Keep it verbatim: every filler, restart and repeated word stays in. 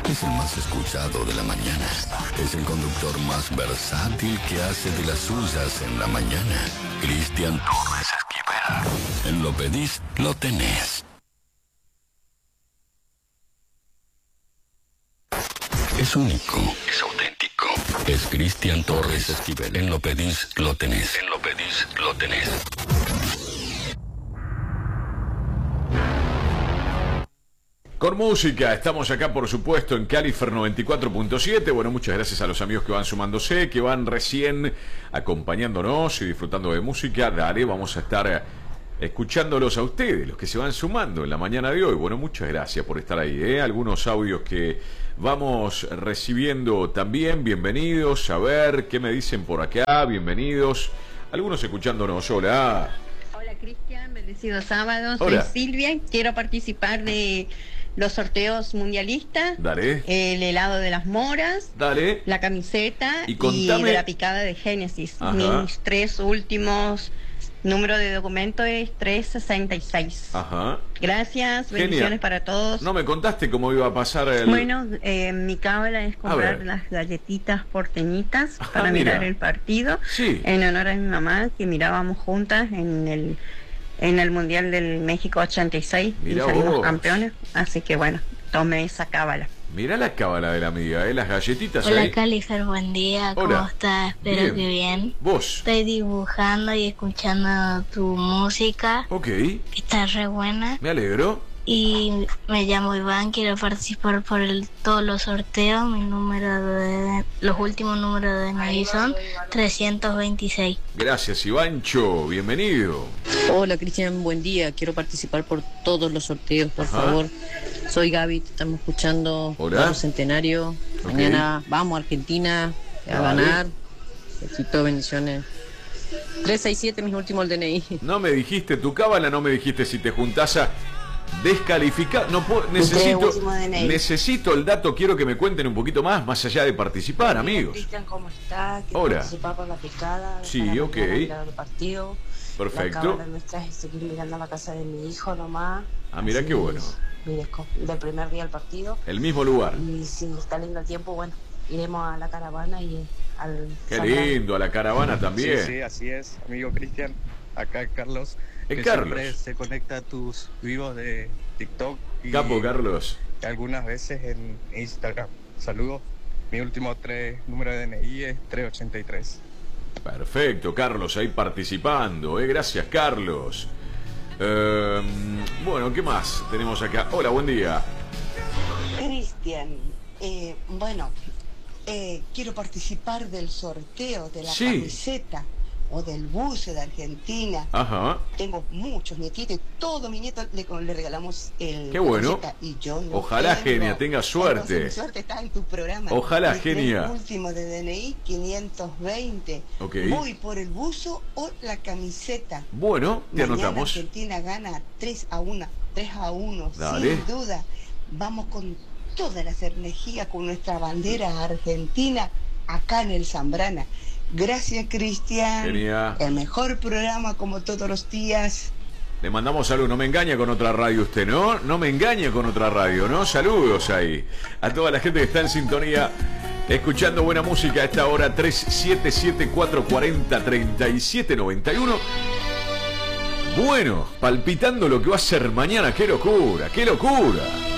Es el más escuchado de la mañana. Es el conductor más versátil que hace de las suyas en la mañana. Cristian Torres Esquivel. En Lo Pedís, Lo Tenés. Es único. Es auténtico. Es Cristian Torres Esquivel. En Lo Pedís, Lo Tenés. En Lo Pedís, Lo Tenés. Con música, estamos acá por supuesto en Califer noventa y cuatro punto siete. Bueno, muchas gracias a los amigos que van sumándose, que van recién acompañándonos y disfrutando de música. Dale, vamos a estar escuchándolos a ustedes, los que se van sumando en la mañana de hoy. Bueno, muchas gracias por estar ahí, ¿eh? Algunos audios que vamos recibiendo también, bienvenidos. A ver, ¿qué me dicen por acá? Bienvenidos. Algunos escuchándonos, hola. Hola Cristian, bendecido sábado. Hola. Soy Silvia, quiero participar de los sorteos mundialistas. Dale. El helado de las moras. Dale. La camiseta y, y de la picada de Génesis. Ajá. Mis tres últimos números de documento es trescientos sesenta y seis. Ajá. Gracias, bendiciones Genial. para todos. No me contaste cómo iba a pasar el... Bueno, eh, mi cábala es comprar las galletitas porteñitas Ah, para mira. mirar el partido. Sí. En honor a mi mamá, que mirábamos juntas en el en el Mundial del México ochenta y seis. Mirá y salimos vos. campeones. Así que bueno, tomé esa cábala. Mirá la cábala de la amiga, ¿eh? Las galletitas Hola ahí. Califer, buen día, ¿cómo Hola. estás? Espero Bien. que bien. Vos. Estoy dibujando y escuchando tu música, Ok, que está re buena. me alegro. Y me llamo Iván, quiero participar por el, todos los sorteos. Mi número de... Los últimos números de D N I son trescientos veintiséis. Gracias, Ivancho. Bienvenido. Hola Cristian, buen día. Quiero participar por todos los sorteos, por Ajá. favor. Soy Gaby, te estamos escuchando. Hola. Barrio Centenario. Ok. Mañana vamos a Argentina a Vale. ganar. Besito, bendiciones. trescientos sesenta y siete, mis últimos D N I. No me dijiste tu cábala, no me dijiste si te juntás a descalificar. No puedo, necesito, último D N I. necesito el dato. Quiero que me cuenten un poquito más, más allá de participar, amigos. Cristian, ¿cómo está? Quiero Hola. participar por la picada. Sí, para ok. mañana mirar el partido. Perfecto. La cábala nuestra es seguir mirando la casa de mi hijo nomás. Ah, mira Así, qué bueno. mire, co- del primer día del partido. El mismo lugar. Y si está lindo el tiempo, bueno, iremos a la caravana y al Qué Zambrano. lindo, a la caravana también. Sí, sí, así es, amigo Cristian. Acá Carlos, Eh, que Carlos. siempre se conecta a tus vivos de TikTok y Capo, Carlos. algunas veces en Instagram. Saludos. Mi último tres número de D N I es trescientos ochenta y tres. Perfecto, Carlos, ahí participando, ¿eh? Gracias, Carlos. Eh, bueno, ¿qué más tenemos acá? Hola, buen día. Cristian, eh, bueno, eh, quiero participar del sorteo de la Sí. camiseta o del buce de Argentina. Ajá. Tengo muchos nietitos y todos mis nietos le, le regalamos el Qué bueno. camiseta y yo no Ojalá, tengo. Genia, tenga suerte. Entonces, mi suerte está en tu programa. Ojalá, Mi tres Genia. último de D N I, quinientos veinte. Ok. Voy por el buzo o la camiseta. Bueno, te Mañana anotamos. Argentina gana tres a uno, tres a uno, Dale. sin duda. Vamos con todas las energías, con nuestra bandera argentina acá en el Zambrana. Gracias, Cristian. Genia. El mejor programa como todos los días. Le mandamos saludos. No me engaña con otra radio usted, ¿no? No me engaña con otra radio, ¿no? Saludos ahí a toda la gente que está en sintonía, escuchando buena música a esta hora. Tres siete siete, cuatro cuatro cero, tres siete nueve uno. Bueno, palpitando lo que va a ser mañana. ¡Qué locura! ¡Qué locura!